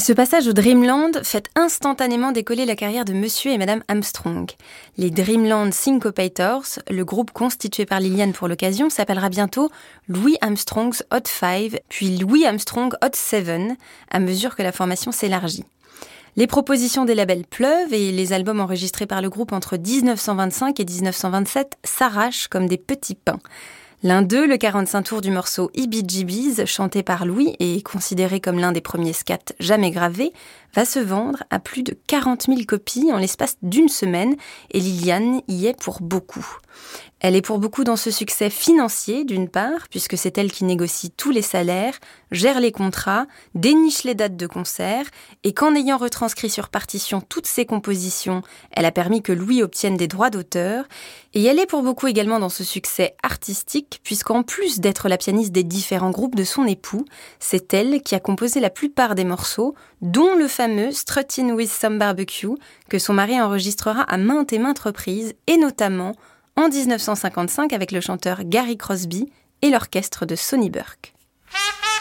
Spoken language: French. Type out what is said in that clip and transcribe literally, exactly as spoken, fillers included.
Ce passage au Dreamland fait instantanément décoller la carrière de Monsieur et Madame Armstrong. Les Dreamland Syncopators, le groupe constitué par Liliane pour l'occasion, s'appellera bientôt Louis Armstrong's Hot Five, puis Louis Armstrong Hot Seven, à mesure que la formation s'élargit. Les propositions des labels pleuvent et les albums enregistrés par le groupe entre dix-neuf cent vingt-cinq et dix-neuf cent vingt-sept s'arrachent comme des petits pains. L'un d'eux, le quarante-cinq tours du morceau E B G B's, chanté par Louis et considéré comme l'un des premiers scats jamais gravés, va se vendre à plus de quarante mille copies en l'espace d'une semaine et Liliane y est pour beaucoup. Elle est pour beaucoup dans ce succès financier, d'une part, puisque c'est elle qui négocie tous les salaires, gère les contrats, déniche les dates de concert, et qu'en ayant retranscrit sur partition toutes ses compositions, elle a permis que Louis obtienne des droits d'auteur. Et elle est pour beaucoup également dans ce succès artistique, puisqu'en plus d'être la pianiste des différents groupes de son époux, c'est elle qui a composé la plupart des morceaux, dont le fameux Struttin' with Some Barbecue, que son mari enregistrera à maintes et maintes reprises, et notamment en dix-neuf cent cinquante-cinq avec le chanteur Gary Crosby et l'orchestre de Sonny Burke.